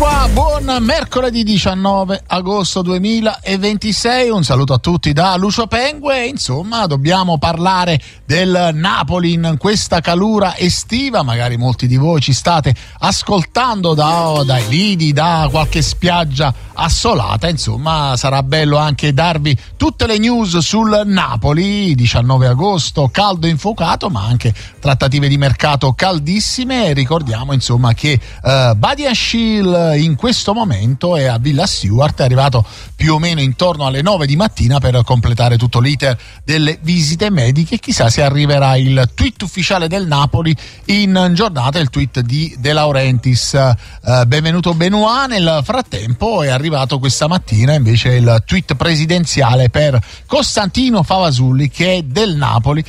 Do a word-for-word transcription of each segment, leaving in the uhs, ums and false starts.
qua, buon mercoledì diciannove agosto duemilaventisei, un saluto a tutti da Lucio Pengue. Insomma, dobbiamo parlare del Napoli in questa calura estiva. Magari molti di voi ci state ascoltando da, dai lidi, da qualche spiaggia assolata. Insomma, sarà bello anche darvi tutte le news sul Napoli. Diciannove agosto, caldo infuocato, ma anche trattative di mercato caldissime. Ricordiamo insomma che uh, Badiashile in questo momento è a Villa Stewart, è arrivato più o meno intorno alle nove di mattina per completare tutto l'iter delle visite mediche. Chissà se arriverà il tweet ufficiale del Napoli in giornata, il tweet di De Laurentiis. Uh, benvenuto Benoit. Nel frattempo è arrivato questa mattina invece il tweet presidenziale per Costantino Favasulli, che è del Napoli,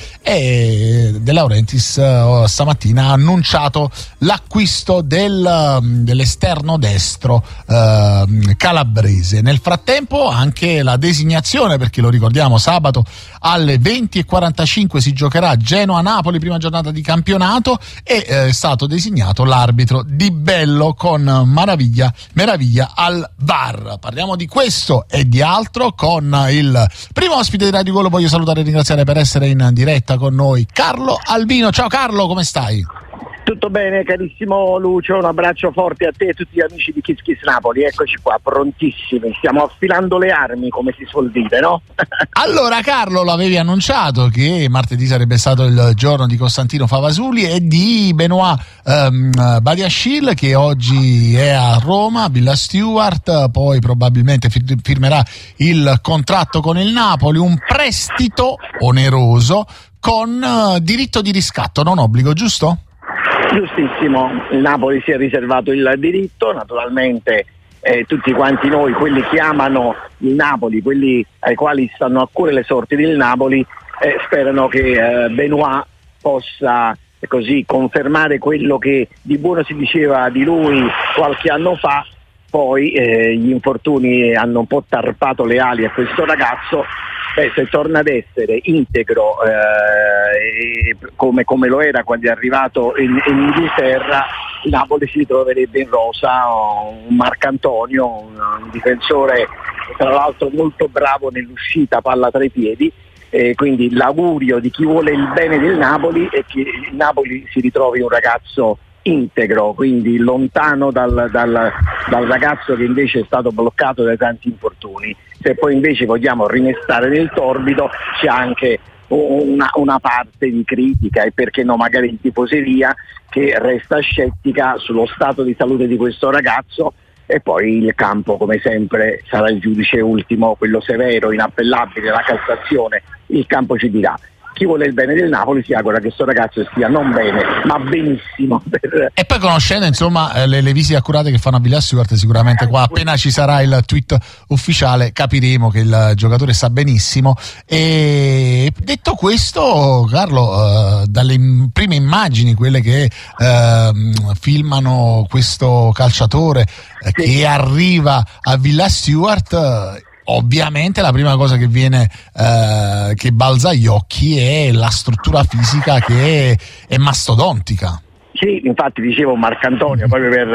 e De Laurentiis uh, stamattina ha annunciato l'acquisto del, dell'esterno destro uh, calabrese. Nel frattempo anche la designazione, perché lo ricordiamo, sabato alle venti e quarantacinque si giocherà Genoa-Napoli, prima giornata di campionato, e eh, è stato designato l'arbitro Di Bello con Maraviglia, Meraviglia al V A R. Parliamo di questo e di altro con il primo ospite di Radio Gol. Voglio salutare e ringraziare per essere in diretta con noi Carlo Albino. Ciao Carlo, come stai? Tutto bene, carissimo Lucio, un abbraccio forte a te e a tutti gli amici di Kiss Kiss Napoli. Eccoci qua, prontissimi, stiamo affilando le armi, come si suol dire, no? Allora Carlo, l'avevi annunciato che martedì sarebbe stato il giorno di Costantino Favasulli e di Benoit um, Badiashile, che oggi è a Roma, Villa Stewart, poi probabilmente fir- firmerà il contratto con il Napoli, un prestito oneroso con uh, diritto di riscatto, non obbligo, giusto? Giustissimo, il Napoli si è riservato il diritto, naturalmente eh, tutti quanti noi, quelli che amano il Napoli, quelli ai quali stanno a cuore le sorti del Napoli, eh, sperano che eh, Benoit possa eh, così confermare quello che di buono si diceva di lui qualche anno fa. Poi eh, gli infortuni hanno un po' tarpato le ali a questo ragazzo. Beh, se torna ad essere integro eh, come, come lo era quando è arrivato in, in Inghilterra, il Napoli si troverebbe in rosa un Marcantonio, un, un difensore tra l'altro molto bravo nell'uscita palla tra i piedi. Eh, quindi l'augurio di chi vuole il bene del Napoli è che il Napoli si ritrovi un ragazzo integro, quindi lontano dal, dal, dal ragazzo che invece è stato bloccato dai tanti infortuni. Se poi invece vogliamo rimestare nel torbido, c'è anche una, una parte di critica e perché no magari di tifoseria che resta scettica sullo stato di salute di questo ragazzo, e poi il campo come sempre sarà il giudice ultimo, quello severo, inappellabile, la Cassazione. Il campo ci dirà. Chi vuole il bene del Napoli si augura che questo ragazzo stia non bene ma benissimo per... E poi conoscendo insomma le, le visite accurate che fanno a Villa Stewart, sicuramente qua appena ci sarà il tweet ufficiale capiremo che il giocatore sta benissimo. E detto questo Carlo, uh, dalle prime immagini, quelle che uh, filmano questo calciatore uh, che arriva a Villa Stewart, uh, ovviamente la prima cosa che viene eh, che balza agli occhi è la struttura fisica, che è, è mastodontica. Sì, infatti dicevo Marcantonio, proprio per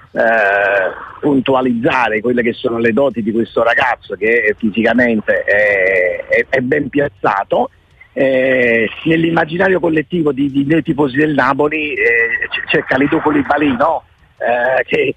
eh, puntualizzare quelle che sono le doti di questo ragazzo, che fisicamente è, è, è ben piazzato. Eh, nell'immaginario collettivo di, di, dei tifosi del Napoli eh, c'è Kalidou Koulibaly, no? Eh, che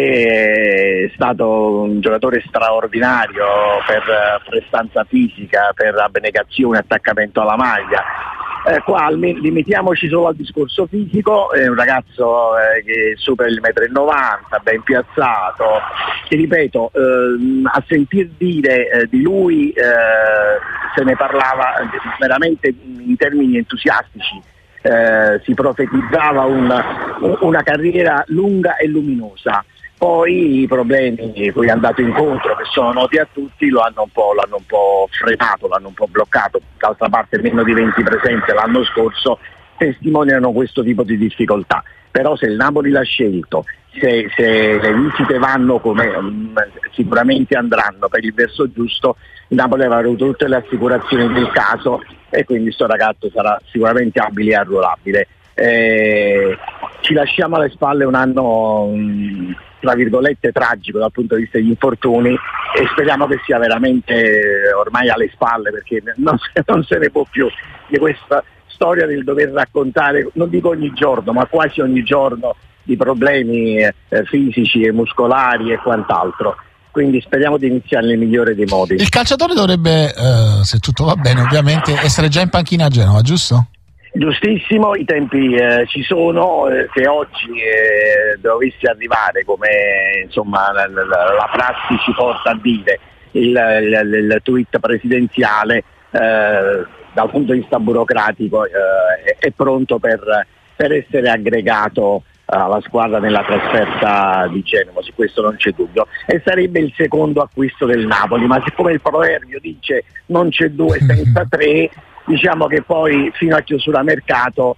che è stato un giocatore straordinario per prestanza fisica, per abnegazione, attaccamento alla maglia. Eh, qua limitiamoci solo al discorso fisico, è un ragazzo eh, che supera il metro e novanta, ben piazzato, e ripeto, ehm, a sentir dire eh, di lui eh, se ne parlava veramente in termini entusiastici. Eh, si profetizzava una, una carriera lunga e luminosa. Poi i problemi cui è andato incontro, che sono noti a tutti, lo hanno un po', l'hanno un po' frenato, l'hanno un po' bloccato. D'altra parte meno di venti presenze l'anno scorso testimoniano questo tipo di difficoltà. Però se il Napoli l'ha scelto, se, se le visite vanno come um, sicuramente andranno per il verso giusto, il Napoli avrà avuto tutte le assicurazioni del caso e quindi questo ragazzo sarà sicuramente abile e arruolabile. Eh, ci lasciamo alle spalle un anno um, tra virgolette tragico dal punto di vista degli infortuni, e speriamo che sia veramente ormai alle spalle, perché non se, non se ne può più di questa storia del dover raccontare, non dico ogni giorno, ma quasi ogni giorno, di problemi eh, fisici e muscolari e quant'altro. Quindi speriamo di iniziare nel migliore dei modi. Il calciatore dovrebbe, eh, se tutto va bene ovviamente, essere già in panchina a Genova, giusto? Giustissimo, i tempi eh, ci sono, eh, se oggi eh, dovesse arrivare, come insomma la, la, la prassi ci porta a dire, il, il, il tweet presidenziale, eh, dal punto di vista burocratico eh, è, è pronto per, per essere aggregato alla squadra nella trasferta di Genova, su questo non c'è dubbio, e sarebbe il secondo acquisto del Napoli, ma siccome il proverbio dice non c'è due senza tre, diciamo che poi fino a chiusura mercato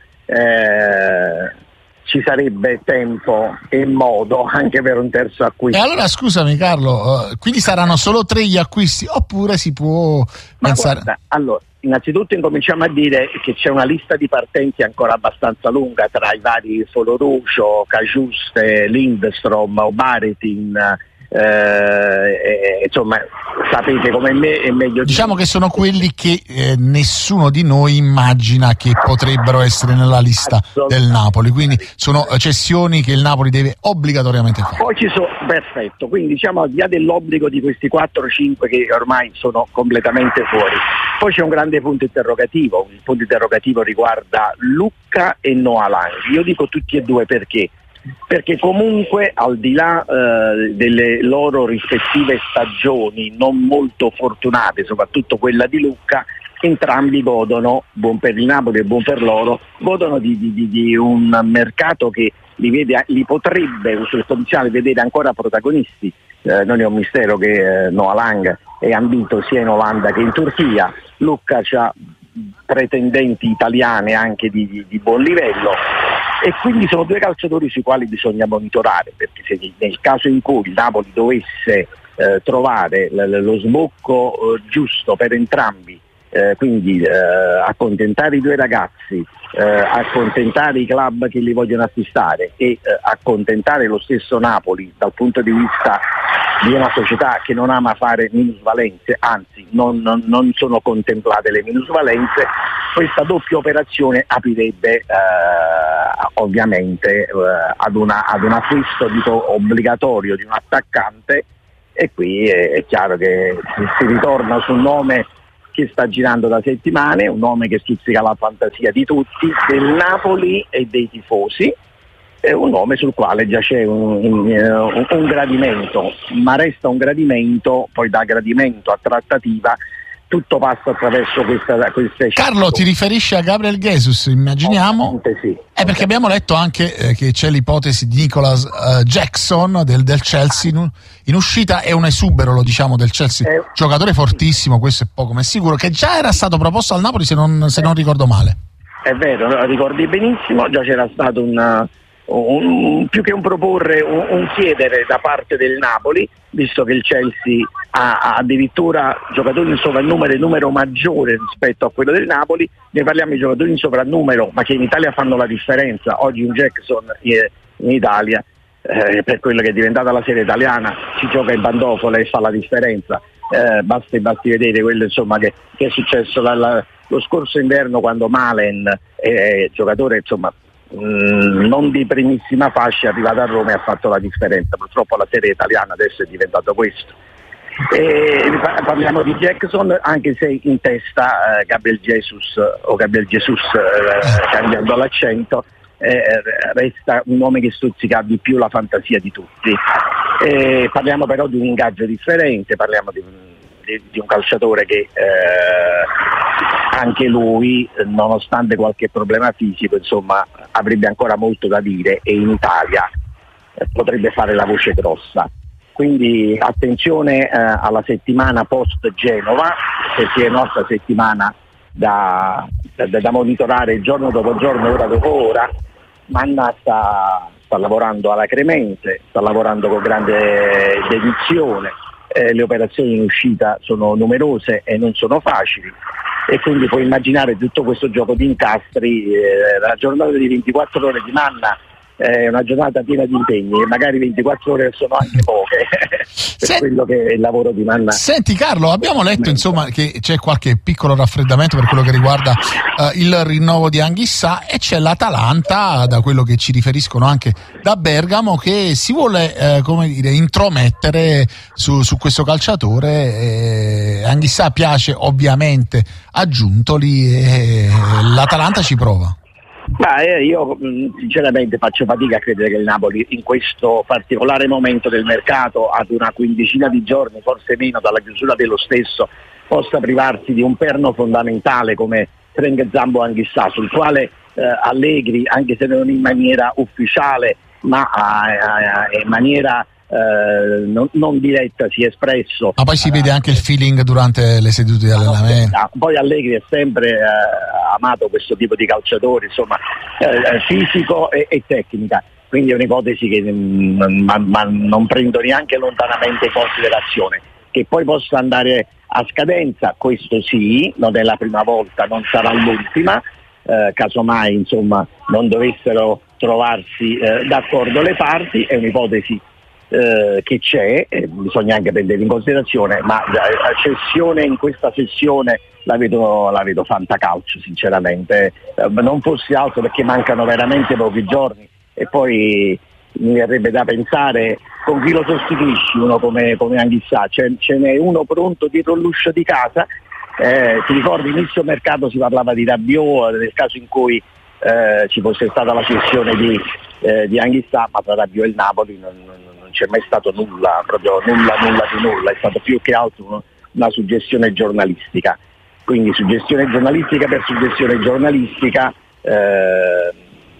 eh, ci sarebbe tempo e modo anche per un terzo acquisto. E allora scusami Carlo, uh, quindi saranno solo tre gli acquisti oppure si può ma pensare... Guarda, allora, innanzitutto incominciamo a dire che c'è una lista di partenze ancora abbastanza lunga tra i vari Folorucio, Cagiuste, Lindstrom, Obaritin, eh, eh, insomma sapete come me è meglio diciamo di... che sono quelli che eh, nessuno di noi immagina che potrebbero essere nella lista del Napoli, quindi sono cessioni che il Napoli deve obbligatoriamente fare. Poi ci sono, perfetto, quindi diciamo al di là dell'obbligo di questi quattro cinque che ormai sono completamente fuori, poi c'è un grande punto interrogativo, il punto interrogativo riguarda Lucca e Noah Lang. Io dico tutti e due perché perché comunque al di là eh, delle loro rispettive stagioni non molto fortunate, soprattutto quella di Lucca, entrambi godono, buon per il Napoli e buon per loro, godono di, di, di un mercato che li, vede, li potrebbe sul potenziale vedere ancora protagonisti. Eh, non è un mistero che eh, Noah Lang è ambito sia in Olanda che in Turchia, Lucca ha pretendenti italiane anche di, di, di buon livello, e quindi sono due calciatori sui quali bisogna monitorare, perché se nel caso in cui il Napoli dovesse eh, trovare l- lo sbocco eh, giusto per entrambi, eh, quindi eh, accontentare i due ragazzi, eh, accontentare i club che li vogliono acquistare e eh, accontentare lo stesso Napoli dal punto di vista di una società che non ama fare minusvalenze, anzi non, non, non sono contemplate le minusvalenze, questa doppia operazione aprirebbe eh, ovviamente eh, ad, una, ad un acquisto dico, obbligatorio di un attaccante, e qui è, è chiaro che si ritorna sul nome che sta girando da settimane, un nome che stuzzica la fantasia di tutti, del Napoli e dei tifosi. È un nome sul quale già c'è un, un, un gradimento, ma resta un gradimento, poi da gradimento a trattativa tutto passa attraverso questa, queste... Carlo, ti riferisci a Gabriel Jesus, immaginiamo? Sì. È perché abbiamo letto anche eh, che c'è l'ipotesi di Nicolas uh, Jackson del, del Chelsea in, in uscita, è un esubero, lo diciamo, del Chelsea, eh, giocatore fortissimo, questo è poco ma è sicuro, che già era stato proposto al Napoli se non, se non ricordo male. È vero, ricordi benissimo, già c'era stato un... Un, più che un proporre, un, un chiedere da parte del Napoli, visto che il Chelsea ha, ha addirittura giocatori in sovrannumero, numero maggiore rispetto a quello del Napoli. Ne parliamo di giocatori in sovrannumero, ma che in Italia fanno la differenza. Oggi un Jackson in Italia, eh, per quello che è diventata la serie italiana, si gioca in pantofole e fa la differenza. Eh, basti, basti vedere quello insomma che, che è successo la, la, lo scorso inverno, quando Malen, eh, giocatore insomma Mm, non di primissima fascia, è arrivato a Roma e ha fatto la differenza. Purtroppo la serie italiana adesso è diventato questo. E parliamo di Jackson, anche se in testa eh, Gabriel Jesus o Gabriel Jesus eh, cambiando l'accento eh, resta un nome che stuzzica di più la fantasia di tutti. E parliamo però di un ingaggio differente, parliamo di, di, di un calciatore che eh, anche lui, nonostante qualche problema fisico, insomma, avrebbe ancora molto da dire e in Italia eh, potrebbe fare la voce grossa. Quindi attenzione eh, alla settimana post Genova, perché è nostra settimana da, da, da monitorare giorno dopo giorno, ora dopo ora. Manna sta, sta lavorando alacremente, sta lavorando con grande dedizione, eh, le operazioni in uscita sono numerose e non sono facili, e quindi puoi immaginare tutto questo gioco di incastri. Eh, la giornata di ventiquattro ore di Manna è una giornata piena di impegni e magari ventiquattro ore sono anche poche per Se... quello che è il lavoro di manna. Senti Carlo, abbiamo letto insomma che c'è qualche piccolo raffreddamento per quello che riguarda uh, il rinnovo di Anghissà, e c'è l'Atalanta, da quello che ci riferiscono anche da Bergamo, che si vuole uh, come dire intromettere su, su questo calciatore. eh, Anghissà piace ovviamente a Giuntoli e l'Atalanta ci prova. Ma eh, io sinceramente faccio fatica a credere che il Napoli in questo particolare momento del mercato, ad una quindicina di giorni, forse meno, dalla chiusura dello stesso, possa privarsi di un perno fondamentale come Frank Zambo Anghissà, sul quale eh, Allegri, anche se non in maniera ufficiale ma in maniera eh, non, non diretta, si è espresso. Ma poi si vede anche il feeling durante le sedute di allenamento. No, poi Allegri è sempre eh, amato questo tipo di calciatori, insomma, eh, fisico e, e tecnica, quindi è un'ipotesi che mm, ma, ma non prendo neanche lontanamente in considerazione. Che poi possa andare a scadenza, questo sì, non è la prima volta, non sarà l'ultima, eh, casomai insomma non dovessero trovarsi eh, d'accordo le parti, è un'ipotesi eh, che c'è, eh, bisogna anche prendere in considerazione, ma la, la cessione in questa sessione la vedo, la vedo fantacalcio sinceramente, eh, non fosse altro perché mancano veramente pochi giorni e poi mi verrebbe da pensare con chi lo sostituisci uno come, come Anghissà, ce, ce n'è uno pronto dietro l'uscio di casa. Eh, ti ricordi, inizio mercato si parlava di Rabiot nel caso in cui eh, ci fosse stata la cessione di, eh, di Anghissà, ma tra Rabiot e il Napoli non, non, non c'è mai stato nulla, proprio nulla, nulla di nulla, è stato più che altro uno, una suggestione giornalistica, quindi suggestione giornalistica per suggestione giornalistica. eh,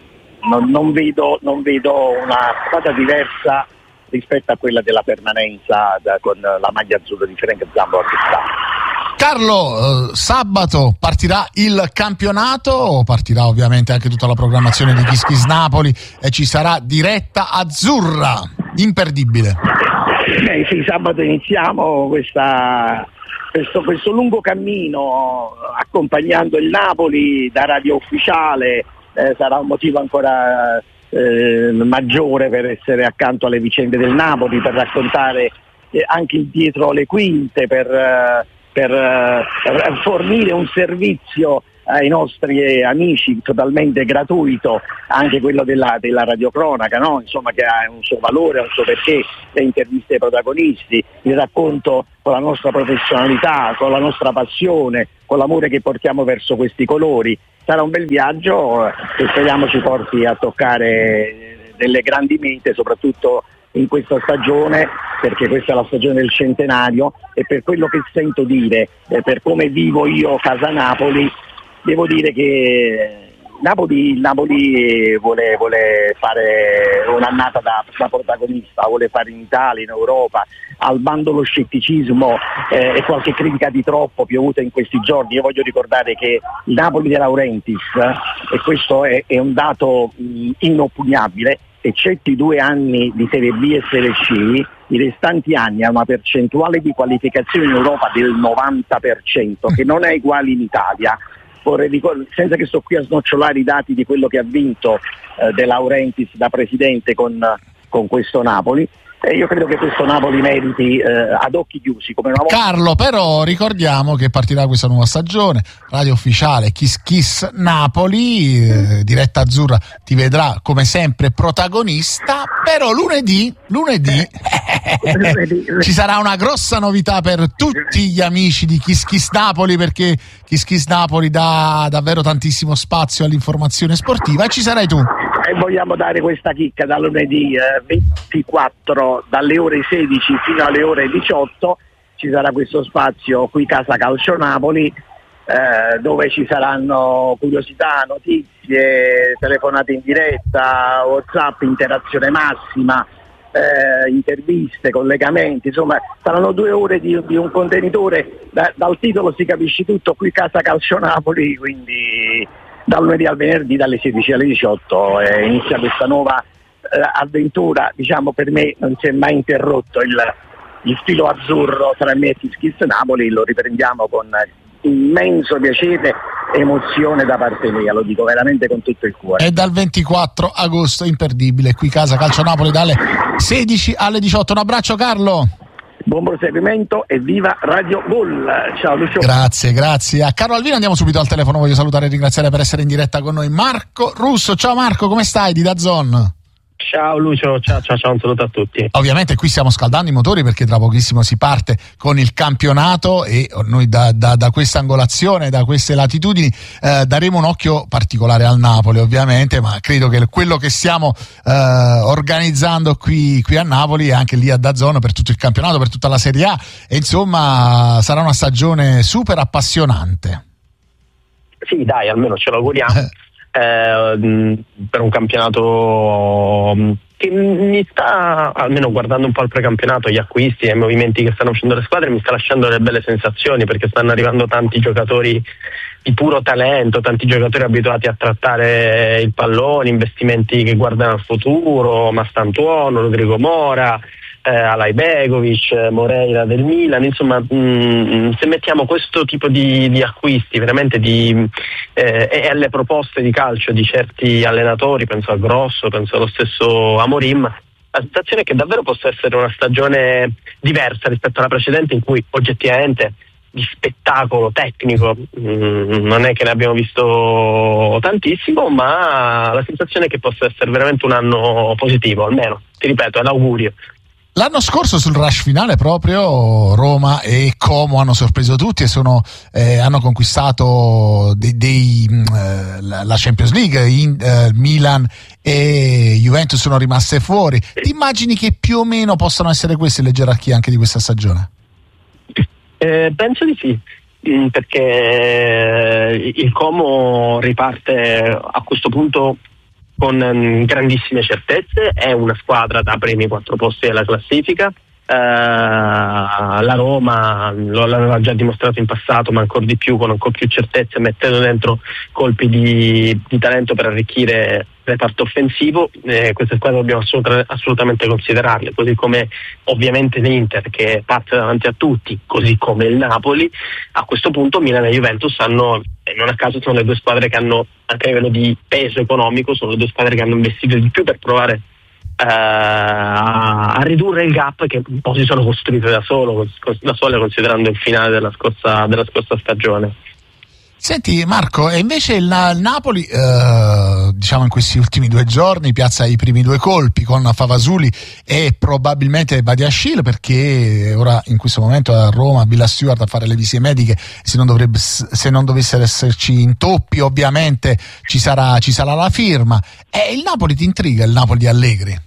non, non, vedo, non vedo una strada diversa rispetto a quella della permanenza da, con la maglia azzurra di Frank Zambo Anghissà. Carlo, eh, sabato partirà il campionato, partirà ovviamente anche tutta la programmazione di Kiss Kiss Napoli e ci sarà diretta azzurra, imperdibile. Eh sì, sabato iniziamo questa, questo, questo lungo cammino accompagnando il Napoli da radio ufficiale, eh, sarà un motivo ancora eh, maggiore per essere accanto alle vicende del Napoli, per raccontare eh, anche il dietro le quinte, per... Eh, Per, per fornire un servizio ai nostri amici totalmente gratuito, anche quello della, della radiocronaca, no? Insomma, che ha un suo valore, un suo perché, le interviste ai protagonisti, il racconto con la nostra professionalità, con la nostra passione, con l'amore che portiamo verso questi colori. Sarà un bel viaggio che speriamo ci porti a toccare delle grandi mete, soprattutto in questa stagione, perché questa è la stagione del centenario e per quello che sento dire, eh, per come vivo io casa Napoli, devo dire che Napoli, Napoli vuole, vuole fare un'annata da, da protagonista, vuole fare in Italia, in Europa, al bando lo scetticismo eh, e qualche critica di troppo piovuta in questi giorni. Io voglio ricordare che il Napoli di Laurentiis, e questo è, è un dato mh, inoppugnabile, eccetto i due anni di Serie B e Serie C, i restanti anni ha una percentuale di qualificazione in Europa del novanta per cento, che non è uguale in Italia. Vorrei ricordare, senza che sto qui a snocciolare i dati di quello che ha vinto eh, De Laurentiis da presidente con, con questo Napoli, e io credo che questo Napoli meriti eh, ad occhi chiusi come una volta. Carlo, però ricordiamo che partirà questa nuova stagione, radio ufficiale Kiss Kiss Napoli, eh, diretta azzurra ti vedrà come sempre protagonista, però lunedì, lunedì, lunedì ci sarà una grossa novità per tutti gli amici di Kiss Kiss Napoli, perché Kiss Kiss Napoli dà davvero tantissimo spazio all'informazione sportiva e ci sarai tu. E vogliamo dare questa chicca da lunedì eh, ventiquattro dalle ore sedici fino alle ore diciotto, ci sarà questo spazio qui Casa Calcio Napoli eh, dove ci saranno curiosità, notizie, telefonate in diretta, WhatsApp, interazione massima, eh, interviste, collegamenti, insomma saranno due ore di, di un contenitore, da, dal titolo si capisce tutto, qui Casa Calcio Napoli, quindi dal lunedì al venerdì dalle sedici alle diciotto eh, inizia questa nuova eh, avventura. Diciamo, per me non si è mai interrotto il, il filo azzurro tra me e Kiss Kiss Napoli, lo riprendiamo con immenso piacere emozione da parte mia, lo dico veramente con tutto il cuore. È dal ventiquattro agosto, imperdibile, qui Casa Calcio Napoli dalle sedici alle diciotto. Un abbraccio Carlo. Buon proseguimento e viva Radio Gol. Ciao Lucio. Grazie, grazie. A Carlo Alvino andiamo subito al telefono, voglio salutare e ringraziare per essere in diretta con noi Marco Russo. Ciao Marco, come stai di DAZN? Ciao Lucio, ciao, ciao, ciao, un saluto a tutti. Ovviamente qui stiamo scaldando i motori perché tra pochissimo si parte con il campionato e noi da, da, da questa angolazione, da queste latitudini eh, daremo un occhio particolare al Napoli ovviamente, ma credo che quello che stiamo eh, organizzando qui, qui a Napoli e anche lì a DAZN per tutto il campionato, per tutta la Serie A, e insomma sarà una stagione super appassionante. Sì dai, almeno ce lo auguriamo. Eh, per un campionato che mi sta, almeno guardando un po' il precampionato, gli acquisti e i movimenti che stanno facendo le squadre, mi sta lasciando delle belle sensazioni, perché stanno arrivando tanti giocatori di puro talento, tanti giocatori abituati a trattare il pallone, investimenti che guardano al futuro, Mastantuono, Rodrigo Mora, eh, Alay Begovic, Moreira del Milan, insomma mh, se mettiamo questo tipo di, di acquisti veramente di, eh, e alle proposte di calcio di certi allenatori, penso a Grosso, penso allo stesso Amorim, la sensazione è che davvero possa essere una stagione diversa rispetto alla precedente, in cui oggettivamente di spettacolo tecnico mh, non è che ne abbiamo visto tantissimo, ma la sensazione è che possa essere veramente un anno positivo, almeno, ti ripeto, è l'augurio. L'anno scorso sul rush finale proprio Roma e Como hanno sorpreso tutti e sono, eh, hanno conquistato dei, dei, eh, la Champions League. In, eh, Milan e Juventus sono rimaste fuori. Ti immagini che più o meno possano essere queste le gerarchie anche di questa stagione? Eh, penso di sì, perché il Como riparte a questo punto con grandissime certezze, è una squadra da primi quattro posti della classifica. Uh, la Roma lo l'aveva già dimostrato in passato, ma ancora di più, con ancora più certezze, mettendo dentro colpi di, di talento per arricchire il reparto offensivo. Eh, queste squadre dobbiamo assolut- assolutamente considerarle, così come ovviamente l'Inter, che parte davanti a tutti, così come il Napoli. A questo punto Milan e Juventus hanno, e non a caso sono le due squadre che hanno, anche a livello di peso economico, sono le due squadre che hanno investito di più per provare Uh, a ridurre il gap che un po' si sono costruite da solo da sole, considerando il finale della scorsa, della scorsa stagione. Senti Marco, e invece il, il Napoli eh, diciamo in questi ultimi due giorni piazza i primi due colpi con Favasuli e probabilmente Badiashile, perché ora in questo momento a Roma Villa Stewart a fare le visite mediche, se non, dovrebbe, se non dovessero esserci intoppi ovviamente ci sarà, ci sarà la firma. E il Napoli ti intriga, il Napoli di Allegri?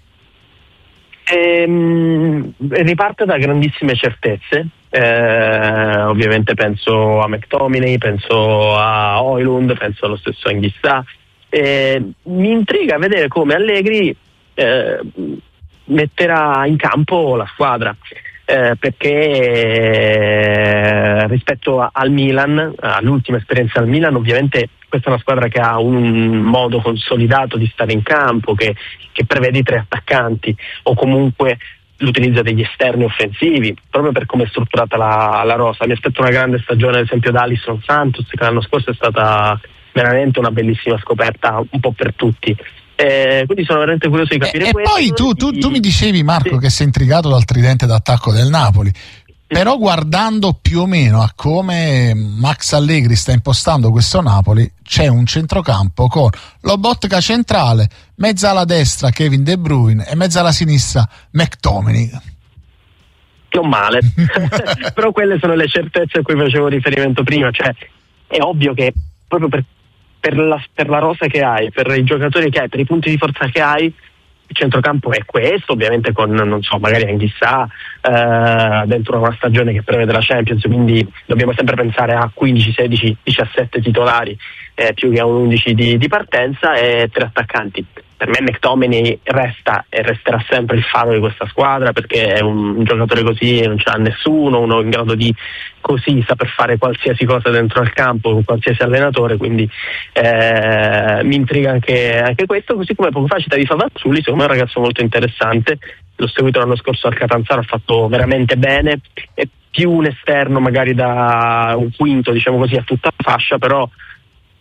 Ehm, riparte da grandissime certezze, eh, ovviamente penso a McTominay, penso a Højlund, penso allo stesso Anghissà. Eh, mi intriga vedere come Allegri eh, metterà in campo la squadra, eh, perché eh, rispetto a, al Milan, all'ultima esperienza al Milan, ovviamente questa è una squadra che ha un modo consolidato di stare in campo, che, che prevede i tre attaccanti o comunque l'utilizzo degli esterni offensivi, proprio per come è strutturata la, la rosa. Mi aspetto una grande stagione ad esempio da Alisson Santos, che l'anno scorso è stata veramente una bellissima scoperta un po' per tutti. Eh, quindi sono veramente curioso di capire. E, e poi tu, tu, tu mi dicevi Marco, sì, che sei intrigato dal tridente d'attacco del Napoli. Però guardando più o meno a come Max Allegri sta impostando questo Napoli, c'è un centrocampo con Lobotka centrale, mezza alla destra Kevin De Bruyne e mezza alla sinistra McTominay. Non male, però quelle sono le certezze a cui facevo riferimento prima, cioè è ovvio che proprio per, per, la, per la rosa che hai, per i giocatori che hai, per i punti di forza che hai, il centrocampo è questo, ovviamente con, non so, magari Anghissà eh, dentro una stagione che prevede la Champions, quindi dobbiamo sempre pensare a quindici, sedici, diciassette titolari eh, più che a un undici di, di partenza e tre attaccanti. Per me McTominay resta e resterà sempre il faro di questa squadra, perché è un, un giocatore così non ce l'ha nessuno, uno in grado di così saper fare qualsiasi cosa dentro al campo con qualsiasi allenatore, quindi eh, mi intriga anche, anche questo, così come poco fa citavi Favasuli, secondo me è un ragazzo molto interessante, l'ho seguito l'anno scorso al Catanzaro, ha fatto veramente bene, è più un esterno magari da un quinto, diciamo così, a tutta la fascia, però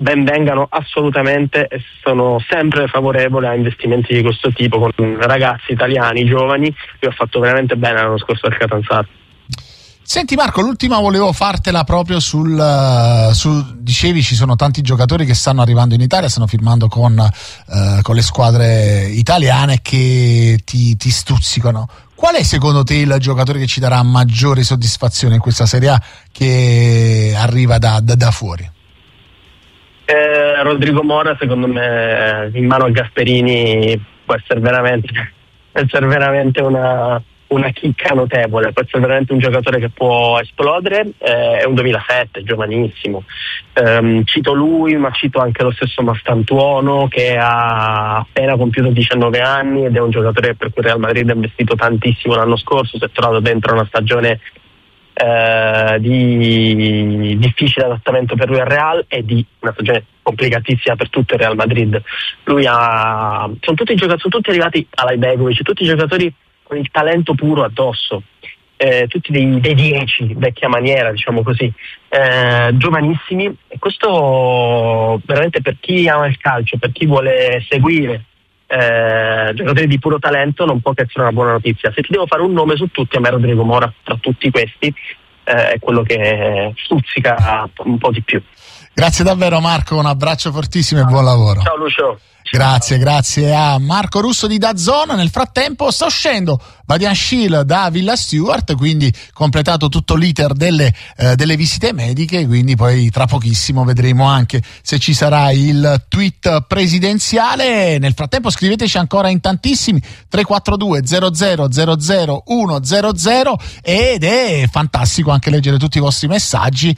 ben vengano assolutamente, e sono sempre favorevole a investimenti di questo tipo con ragazzi italiani giovani. Io ho fatto veramente bene l'anno scorso al Catanzaro. Senti Marco, l'ultima volevo fartela proprio sul, su, dicevi ci sono tanti giocatori che stanno arrivando in Italia, stanno firmando con, uh, con le squadre italiane che ti, ti stuzzicano. Qual è secondo te il giocatore che ci darà maggiore soddisfazione in questa Serie A che arriva da, da, da fuori? Eh, Rodrigo Mora secondo me in mano a Gasperini può essere veramente, può essere veramente una... una chicca notevole, può essere veramente un giocatore che può esplodere, eh, è un duemilasette, giovanissimo. Um, cito lui, ma cito anche lo stesso Mastantuono che ha appena compiuto diciannove anni ed è un giocatore per cui Real Madrid ha investito tantissimo l'anno scorso, si è trovato dentro una stagione eh, di difficile adattamento per lui al Real e di una stagione complicatissima per tutto il Real Madrid. Lui ha sono tutti, giocatori, sono tutti arrivati all'Ibegovic, tutti i giocatori con il talento puro addosso, eh, tutti dei, dei dieci, vecchia maniera, diciamo così, eh, giovanissimi, e questo veramente per chi ama il calcio, per chi vuole seguire eh, giocatori di puro talento non può che essere una buona notizia. Se ti devo fare un nome su tutti, a me Rodrigo Mora tra tutti questi eh, è quello che stuzzica un po' di più. Grazie davvero Marco, un abbraccio fortissimo e buon lavoro. Ciao Lucio. Grazie, grazie a Marco Russo di DAZN. Nel frattempo sta uscendo Badiashile da Villa Stewart, quindi completato tutto l'iter delle, eh, delle visite mediche, quindi poi tra pochissimo vedremo anche se ci sarà il tweet presidenziale. Nel frattempo scriveteci ancora in tantissimi, tre quattro due zero zero zero zero uno zero zero, ed è fantastico anche leggere tutti i vostri messaggi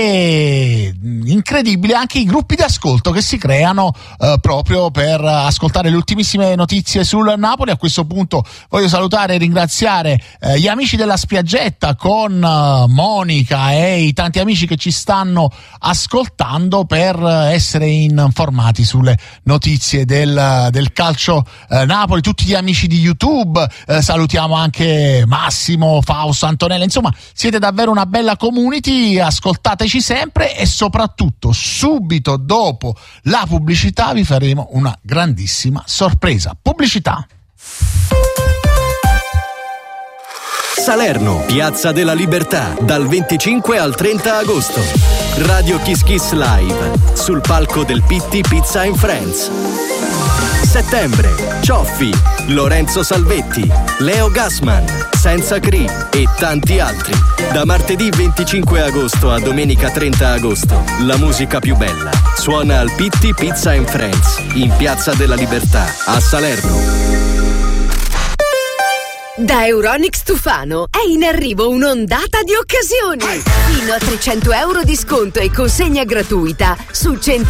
e incredibile anche i gruppi di ascolto che si creano eh, proprio per ascoltare le ultimissime notizie sul Napoli. A questo punto voglio salutare e ringraziare eh, gli amici della Spiaggetta con uh, Monica e i tanti amici che ci stanno ascoltando per essere informati sulle notizie del, del calcio eh, Napoli, tutti gli amici di YouTube, eh, salutiamo anche Massimo, Fausto, Antonella, insomma siete davvero una bella community, ascoltateci sempre e soprattutto subito dopo la pubblicità vi faremo una grandissima sorpresa. Pubblicità. Salerno, Piazza della Libertà, dal venticinque al trenta agosto. Radio Kiss Kiss Live, sul palco del Pitti Pizza and Friends. Settembre, Cioffi, Lorenzo Salvetti, Leo Gassman, Senza Cri e tanti altri. Da martedì venticinque agosto a domenica trenta agosto, la musica più bella suona al Pitti Pizza and Friends, in Piazza della Libertà, a Salerno. Da Euronics Tufano è in arrivo un'ondata di occasioni. Fino a trecento euro di sconto e consegna gratuita su centinaia